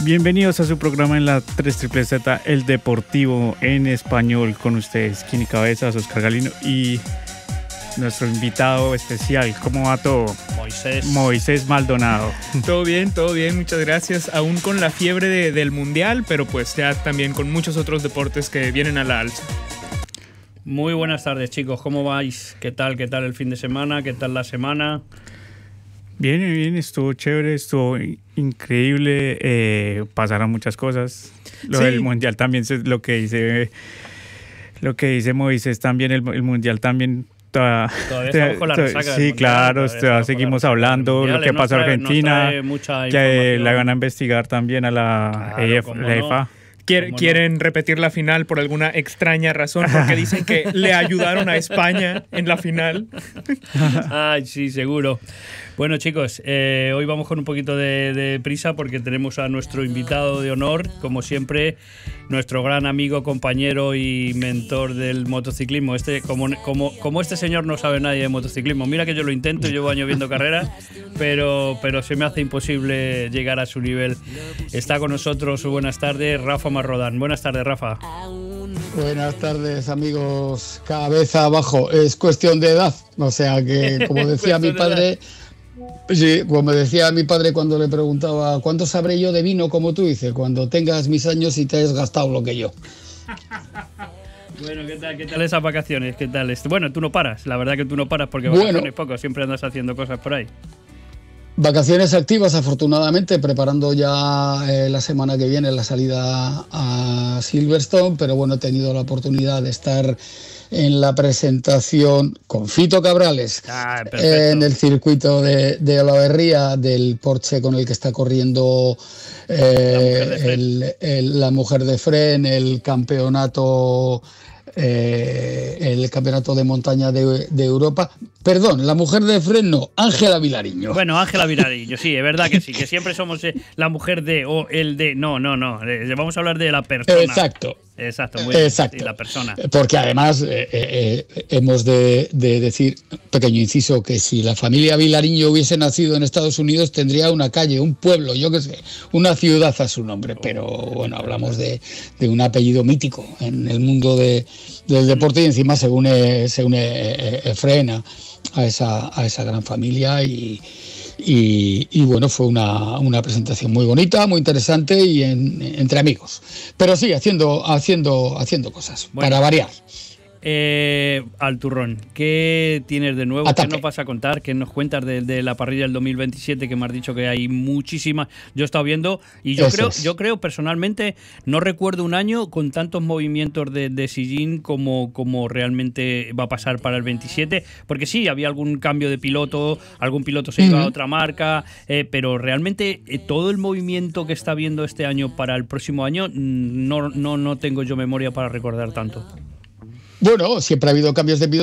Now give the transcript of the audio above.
Bienvenidos a su programa en la 3ZZZ, el deportivo en español, con ustedes, Kini Cabezas, Oscar Galino y nuestro invitado especial. ¿Cómo va todo? Moisés Maldonado. Todo bien, muchas gracias. Aún con la fiebre del Mundial, pero pues ya también con muchos otros deportes que vienen a la alza. Muy buenas tardes, chicos, ¿cómo vais? ¿Qué tal el fin de semana? ¿Qué tal la semana? Bien, estuvo chévere, estuvo increíble, pasaron muchas cosas. Lo del Mundial también, lo que dice Moisés también, el Mundial también. Todavía estamos con la resaca sí, del Mundial, claro, seguimos hablando, lo que pasó en Argentina, que la van a investigar también a la EFA. Quieren repetir la final por alguna extraña razón, porque dicen que le ayudaron a España en la final. Ay, sí, seguro. Bueno, chicos, hoy vamos con un poquito de prisa porque tenemos a nuestro invitado de honor, como siempre, nuestro gran amigo, compañero y mentor del motociclismo. Como este señor no sabe nadie de motociclismo. Mira que yo lo intento, llevo años viendo carreras, pero se me hace imposible llegar a su nivel. Está con nosotros, buenas tardes, Rafa Marrodán. Buenas tardes, Rafa. Buenas tardes, amigos. Cabeza abajo, es cuestión de edad. O sea que, como decía mi padre... Sí, como decía mi padre cuando le preguntaba ¿cuánto sabré yo de vino? Como tú dices, cuando tengas mis años y te hayas gastado lo que yo. Bueno, ¿qué tal esas vacaciones? ¿Qué tal? Bueno, tú no paras, la verdad que tú no paras porque vacaciones poco, siempre andas haciendo cosas por ahí. Vacaciones activas, afortunadamente, preparando ya la semana que viene la salida a Silverstone, pero bueno, he tenido la oportunidad de estar en la presentación con Fito Cabrales en el circuito de Olavarría del Porsche con el que está corriendo la mujer de Fren, el campeonato de montaña de Europa. Perdón, la mujer de Fren no, Ángela Vilariño. Bueno, Ángela Vilariño, sí, es verdad que sí, que siempre somos la mujer de o el de... No, vamos a hablar de la persona. Exacto, muy bien. Exacto. Y la persona. Porque además hemos de decir, pequeño inciso, que si la familia Vilariño hubiese nacido en Estados Unidos tendría una calle, un pueblo, yo qué sé, una ciudad a su nombre. Pero bueno, hablamos de un apellido mítico en el mundo del deporte y encima se une Fren a esa gran familia y bueno, fue una presentación muy bonita, muy interesante y entre amigos. Pero sí, haciendo cosas, bueno, para variar. Al turrón, ¿qué tienes de nuevo? ¿Qué nos vas a contar? ¿Qué nos cuentas de la parrilla del 2027? Que me has dicho que hay muchísimas. Yo he estado viendo y yo creo personalmente, no recuerdo un año con tantos movimientos de sillín como realmente va a pasar para el 27, porque sí, había algún cambio de piloto, algún piloto se iba a otra marca, pero realmente todo el movimiento que está viendo este año para el próximo año no tengo yo memoria para recordar tanto. Bueno, siempre ha habido cambios de piloto.